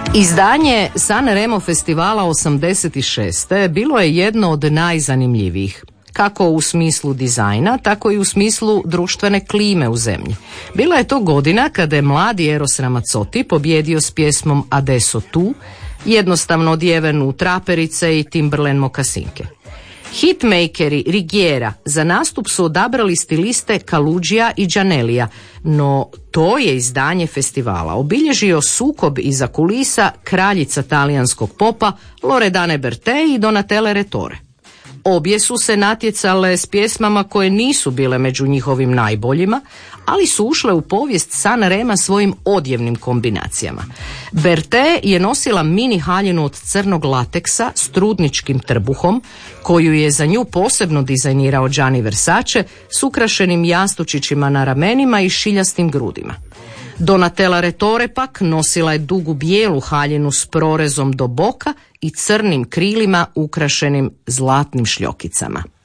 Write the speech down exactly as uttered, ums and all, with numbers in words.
Izdanje Sanremo festivala osamdeset šeste bilo je jedno od najzanimljivijih, kako u smislu dizajna, tako i u smislu društvene klime u zemlji. Bila je to godina kada je mladi Eros Ramazzotti pobjedio s pjesmom Adesso tu, jednostavno odjeven u traperice i Timberland mokasinke. Hitmakeri Righiera za nastup su odabrali stiliste Kalugija i Gianellija, no to je izdanje festivala obilježio sukob iza kulisa kraljica talijanskog popa Loredane Bertè i Donatelle Retore. Obje su se natjecale s pjesmama koje nisu bile među njihovim najboljima, ali su ušle u povijest Sanrema svojim odjevnim kombinacijama. Bertè je nosila mini haljinu od crnog lateksa s trudničkim trbuhom, koju je za nju posebno dizajnirao Gianni Versace s ukrašenim jastučićima na ramenima i šiljastim grudima. Donatella Retore pak nosila je dugu bijelu haljinu s prorezom do boka i crnim krilima ukrašenim zlatnim šljokicama.